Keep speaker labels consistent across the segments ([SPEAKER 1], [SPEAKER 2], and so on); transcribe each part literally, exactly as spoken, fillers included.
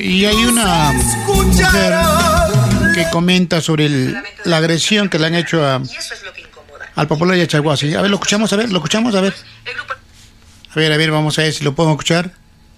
[SPEAKER 1] Y hay una mujer que comenta sobre el, la agresión que le han hecho a, al popular Yachaguasi. A ver, lo escuchamos, a ver, lo escuchamos, a ver. A ver, a ver, vamos a ver si lo podemos escuchar.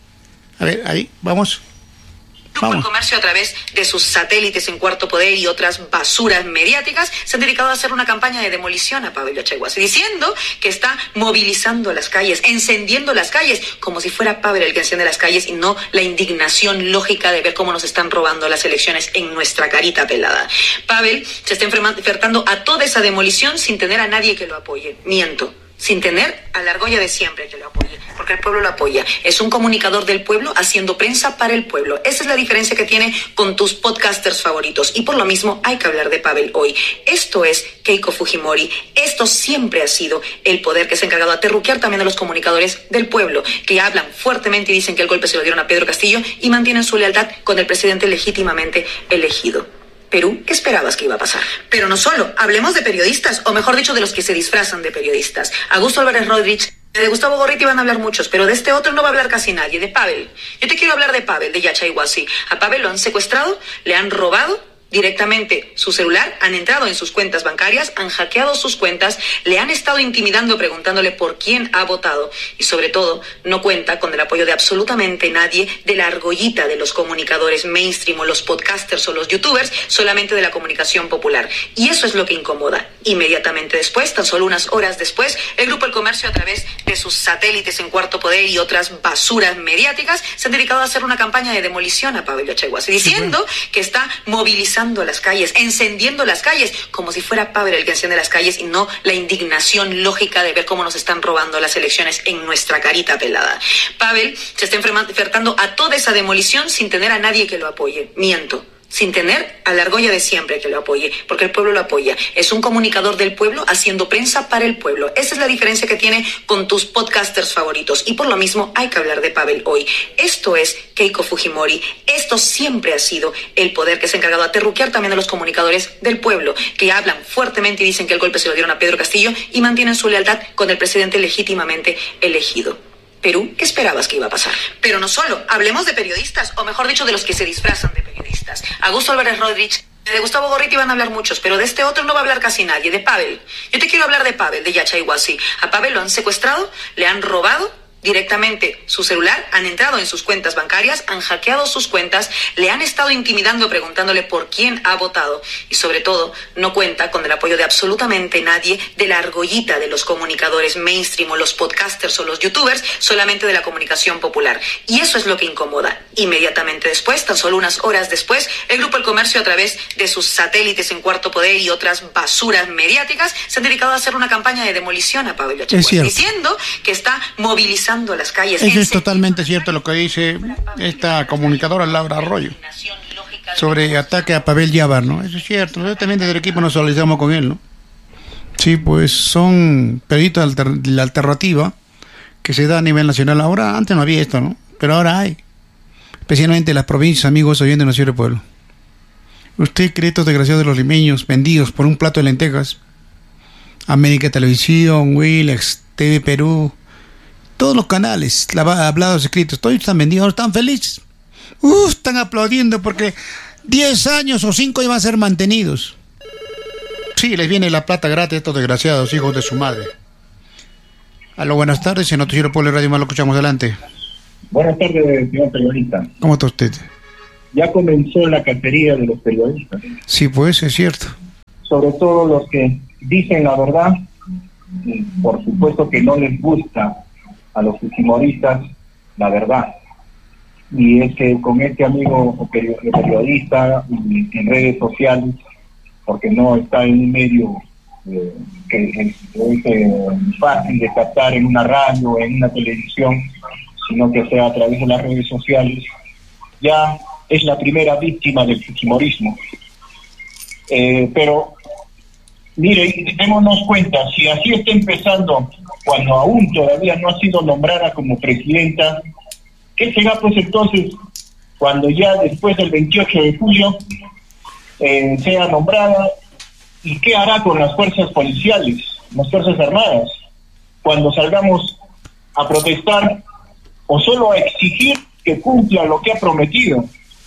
[SPEAKER 1] A ver, ahí, vamos.
[SPEAKER 2] Grupo El Comercio, a través de sus satélites en Cuarto Poder y otras basuras mediáticas, se han dedicado a hacer una campaña de demolición a Pavel Yachaguasi, diciendo que está movilizando las calles, encendiendo las calles, como si fuera Pavel el que enciende las calles y no la indignación lógica de ver cómo nos están robando las elecciones en nuestra carita pelada. Pavel se está enfrentando a toda esa demolición sin tener a nadie que lo apoye. Miento. Sin tener a la argolla de siempre que lo apoye, porque el pueblo lo apoya. Es un comunicador del pueblo haciendo prensa para el pueblo. Esa es la diferencia que tiene con tus podcasters favoritos. Y por lo mismo hay que hablar de Pavel hoy. Esto es Keiko Fujimori. Esto siempre ha sido el poder que se ha encargado a terruquear también a los comunicadores del pueblo, que hablan fuertemente y dicen que el golpe se lo dieron a Pedro Castillo y mantienen su lealtad con el presidente legítimamente elegido. Perú, ¿qué esperabas que iba a pasar? Pero no solo, hablemos de periodistas, o mejor dicho, de los que se disfrazan de periodistas. Augusto Álvarez Rodríguez, de Gustavo Gorriti van a hablar muchos, pero de este otro no va a hablar casi nadie, de Pavel. Yo te quiero hablar de Pavel, de Yachaguasi. A Pavel lo han secuestrado, le han robado directamente su celular, han entrado en sus cuentas bancarias, han hackeado sus cuentas, le han estado intimidando preguntándole por quién ha votado y sobre todo no cuenta con el apoyo de absolutamente nadie de la argollita de los comunicadores mainstream o los podcasters o los youtubers, solamente de la comunicación popular. Y eso es lo que incomoda. Inmediatamente después, tan solo unas horas después, el Grupo El Comercio, a través de sus satélites en Cuarto Poder y otras basuras mediáticas, se han dedicado a hacer una campaña de demolición a Pavel Yachaguasi, diciendo que está movilizando las calles, encendiendo las calles, como si fuera Pavel el que enciende las calles y no la indignación lógica de ver cómo nos están robando las elecciones en nuestra carita pelada. Pavel se está enfrentando a toda esa demolición sin tener a nadie que lo apoye. Miento. Sin tener a la argolla de siempre que lo apoye, porque el pueblo lo apoya. Es un comunicador del pueblo haciendo prensa para el pueblo. Esa es la diferencia que tiene con tus podcasters favoritos. Y por lo mismo hay que hablar de Pavel hoy. Esto es Keiko Fujimori. Esto siempre ha sido el poder que se ha encargado a terruquear también a los comunicadores del pueblo, que hablan fuertemente y dicen que el golpe se lo dieron a Pedro Castillo y mantienen su lealtad con el presidente legítimamente elegido. Perú, ¿qué esperabas que iba a pasar? Pero no solo, hablemos de periodistas, o mejor dicho, de los que se disfrazan de periodistas. Augusto Álvarez Rodríguez, de Gustavo Gorriti van a hablar muchos, pero de este otro no va a hablar casi nadie, de Pavel. Yo te quiero hablar de Pavel, de Yachaguasi. A Pavel lo han secuestrado, le han robado directamente su celular, han entrado en sus cuentas bancarias, han hackeado sus cuentas, le han estado intimidando preguntándole por quién ha votado y sobre todo no cuenta con el apoyo de absolutamente nadie de la argollita de los comunicadores mainstream o los podcasters o los youtubers, solamente de la comunicación popular. Y eso es lo que incomoda. Inmediatamente después, tan solo unas horas después, el Grupo El Comercio, a través de sus satélites en Cuarto Poder y otras basuras mediáticas, se han dedicado a hacer una campaña de demolición a Pavel Yachaguasi, diciendo que está movilizando las calles.
[SPEAKER 1] Eso es totalmente cierto lo que dice esta comunicadora Laura Arroyo sobre ataque a Pavel Yabar, ¿no? Eso es cierto. Nosotros también desde el equipo nos solidarizamos con él, ¿no? Sí, pues son periodistas alter, la alternativa que se da a nivel nacional. Ahora, antes no había esto, ¿no? Pero ahora hay. Especialmente en las provincias, amigos oyentes de Nación del Pueblo. ¿Usted cree estos desgraciados de los limeños vendidos por un plato de lentejas? América Televisión, Willax, T V Perú, todos los canales, hablados, escritos, todos están vendidos, están felices. Uh, están aplaudiendo porque diez años o cinco iban a ser mantenidos. Sí, les viene la plata gratis a estos desgraciados, hijos de su madre. Aló, buenas tardes, en Noticiero Pueblo Radio Más lo escuchamos, adelante.
[SPEAKER 3] Buenas tardes, señor periodista.
[SPEAKER 1] ¿Cómo está usted?
[SPEAKER 3] Ya comenzó la cacería de los periodistas.
[SPEAKER 1] Sí, pues, es cierto.
[SPEAKER 3] Sobre todo los que dicen la verdad, por supuesto que no les gusta a los fujimoristas la verdad. Y es que con este amigo periodista en redes sociales, porque no está en un medio eh, que es, es eh, fácil de captar en una radio o en una televisión, sino que sea a través de las redes sociales, ya es la primera víctima del fujimorismo. Eh, pero mire, démonos cuenta, si así está empezando, cuando aún todavía no ha sido nombrada como presidenta, ¿qué será pues entonces cuando ya después del veintiocho de julio eh, sea nombrada? ¿Y qué hará con las fuerzas policiales, las fuerzas armadas, cuando salgamos a protestar o solo a exigir que cumpla lo que ha prometido?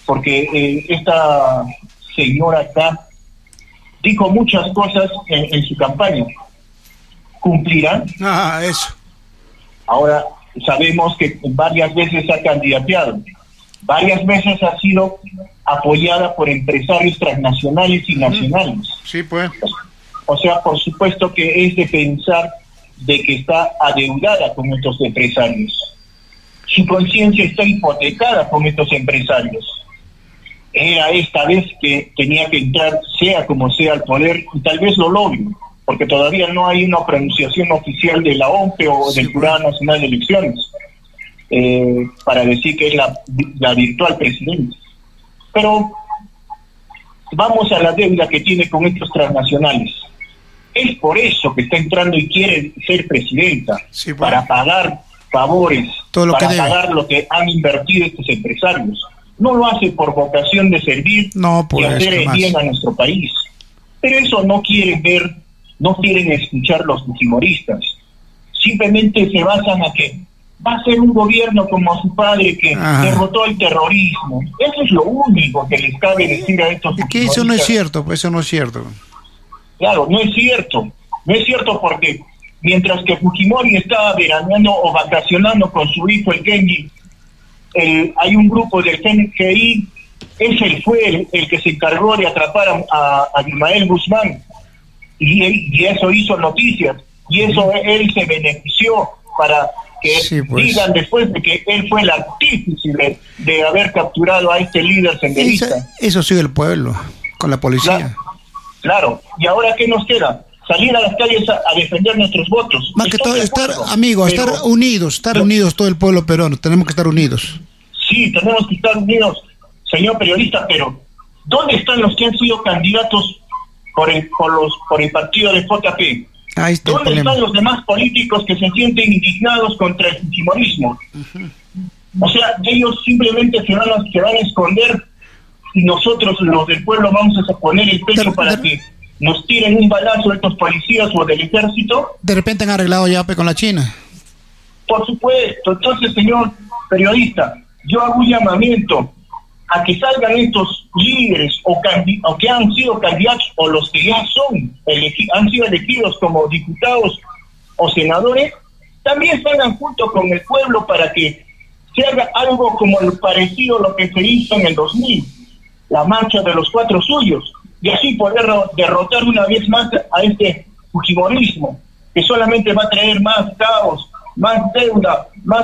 [SPEAKER 3] porque eh, esta señora acá dijo muchas cosas en, en su campaña. ¿Cumplirán?
[SPEAKER 1] Ah, eso.
[SPEAKER 3] Ahora, sabemos que varias veces ha candidateado, varias veces ha sido apoyada por empresarios transnacionales y nacionales.
[SPEAKER 1] Sí, pues.
[SPEAKER 3] O sea, por supuesto que es de pensar de que está adeudada con estos empresarios. Su conciencia está hipotecada con estos empresarios. Era esta vez que tenía que entrar, sea como sea, al poder, y tal vez lo logre, porque todavía no hay una pronunciación oficial de la O M P E o sí, del Jurado Nacional de Elecciones eh, para decir que es la, la virtual presidenta. Pero vamos a la deuda que tiene con estos transnacionales. Es por eso que está entrando y quiere ser presidenta, sí, bueno. para pagar favores,
[SPEAKER 1] todo lo
[SPEAKER 3] para
[SPEAKER 1] que
[SPEAKER 3] pagar lo que han invertido estos empresarios. No lo hace por vocación de servir
[SPEAKER 1] no, pues,
[SPEAKER 3] y hacer el bien a nuestro país. Pero eso no quieren ver, no quieren escuchar los fujimoristas. Simplemente se basan a que va a ser un gobierno como su padre que Ajá. derrotó el terrorismo. Eso es lo único que les cabe decir a estos
[SPEAKER 1] fujimoristas. Es que eso no es cierto, pues eso no es cierto.
[SPEAKER 3] Claro, no es cierto. No es cierto porque mientras que Fujimori estaba veraneando o vacacionando con su hijo el Genji, el, hay un grupo del G I, ese fue el, el que se encargó de atrapar a, a Ismael Guzmán, y, y eso hizo noticias, y eso él se benefició para que sí, pues. digan después de que él fue el artífice de, de haber capturado a este líder senderista.
[SPEAKER 1] Eso, eso sigue el pueblo, con la policía.
[SPEAKER 3] Claro, claro. ¿Y ahora qué nos queda? Salir a las calles a, a defender nuestros votos.
[SPEAKER 1] Más que todo, estar, amigo, pero, estar unidos, estar pero, unidos todo el pueblo peruano, tenemos que estar unidos.
[SPEAKER 3] Sí, tenemos que estar unidos, señor periodista, pero ¿dónde están los que han sido candidatos por el, por los, por el partido de J P?
[SPEAKER 1] Ahí está
[SPEAKER 3] ¿Dónde están los demás políticos que se sienten indignados contra el fujimorismo? Uh-huh. O sea, ellos simplemente se van, a, se van a esconder y nosotros, los del pueblo, vamos a poner el pecho para de, que nos tiren un balazo estos policías o del ejército.
[SPEAKER 1] De repente han arreglado ya con la China.
[SPEAKER 3] Por supuesto. Entonces, señor periodista, yo hago un llamamiento a que salgan estos líderes o, candi- o que han sido candidatos o los que ya son elegi- han sido elegidos como diputados o senadores, también salgan junto con el pueblo para que se haga algo como lo parecido a lo que se hizo en el dos mil, la marcha de los cuatro suyos, y así poder derrotar una vez más a este fujimorismo, que solamente va a traer más caos, más deuda, más,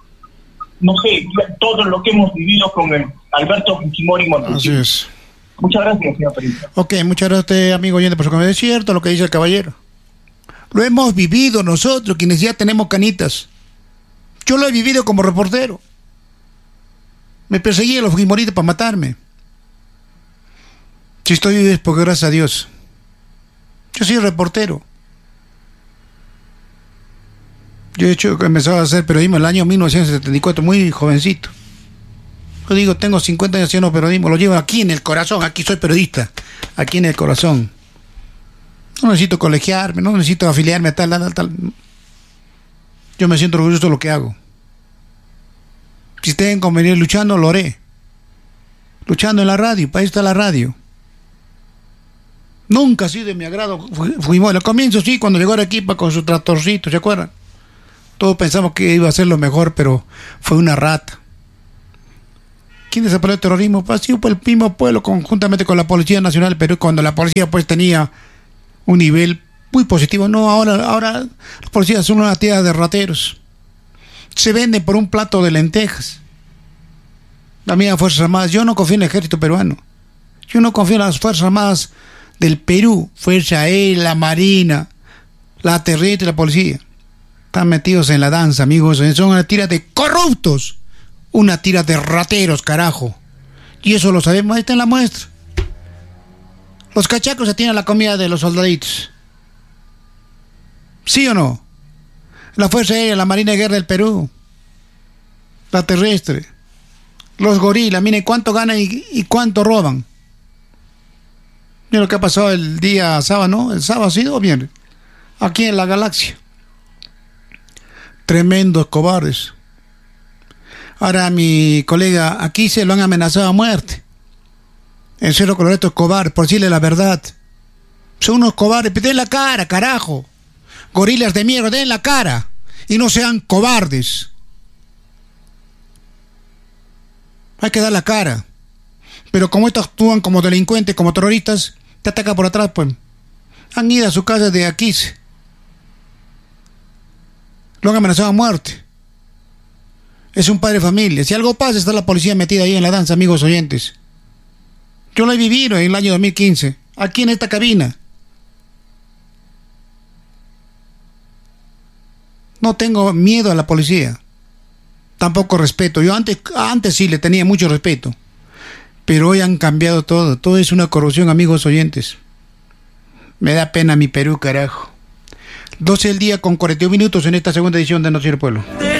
[SPEAKER 3] no sé, todo lo que hemos vivido con el Alberto Fujimori Montesinos.
[SPEAKER 1] Así es.
[SPEAKER 3] Muchas gracias, señor periodista.
[SPEAKER 1] Ok, muchas gracias a usted, amigo oyente, por su comentario. Es cierto lo que dice el caballero. Lo hemos vivido nosotros, quienes ya tenemos canitas. Yo lo he vivido como reportero. Me perseguían los fujimoristas para matarme. Si estoy vivo es porque gracias a Dios. Yo soy reportero. Yo he hecho, empezaba a hacer periodismo en el año mil novecientos setenta y cuatro, muy jovencito. Yo digo, tengo cincuenta años haciendo periodismo, lo llevo aquí en el corazón, aquí soy periodista, aquí en el corazón. No necesito colegiarme, no necesito afiliarme a tal, tal, tal. Yo me siento orgulloso de lo que hago. Si tengo que venir luchando, lo haré. Luchando en la radio, para ahí está la radio. Nunca ha sido de mi agrado Fujimori. Al comienzo sí, cuando llegó Arequipa con su tractorcito, ¿se acuerdan? Todos pensamos que iba a ser lo mejor, pero fue una rata. ¿Quién desapareció el terrorismo? Pues ha sido el mismo pueblo, conjuntamente con la Policía Nacional de Perú, cuando la policía pues tenía un nivel muy positivo. No, ahora, ahora los policías son una tía de rateros. Se venden por un plato de lentejas. La mía Fuerzas Armadas, yo no confío en el ejército peruano. Yo no confío en las Fuerzas Armadas del Perú, Fuerza Aérea, la Marina, la terrestre y la policía. Están metidos en la danza, amigos. Son una tira de corruptos. Una tira de rateros, carajo. Y eso lo sabemos, ahí está en la muestra. Los cachacos se tienen la comida de los soldaditos. ¿Sí o no? La Fuerza Aérea, la Marina de Guerra del Perú, la terrestre, los gorilas, miren cuánto ganan y, y cuánto roban. Miren lo que ha pasado el día sábado, ¿no? El sábado ha sido bien. Aquí en la galaxia. Tremendos cobardes. Ahora mi colega aquí se lo han amenazado a muerte. El Cerro Colorado es cobarde, por decirle la verdad. Son unos cobardes, pero den la cara, carajo. Gorilas de mierda, den la cara. Y no sean cobardes. Hay que dar la cara. Pero como estos actúan como delincuentes, como terroristas, te atacan por atrás, pues. Han ido a su casa de aquí. Lo han amenazado a muerte. Es un padre de familia. Si algo pasa, está la policía metida ahí en la danza, amigos oyentes. Yo lo he vivido en el año dos mil quince, aquí en esta cabina. No tengo miedo a la policía. Tampoco respeto. Yo antes, antes sí le tenía mucho respeto. Pero hoy han cambiado todo. Todo es una corrupción, amigos oyentes. Me da pena mi Perú, carajo. doce del día con cuarenta y un minutos en esta segunda edición de Noticiero Pueblo.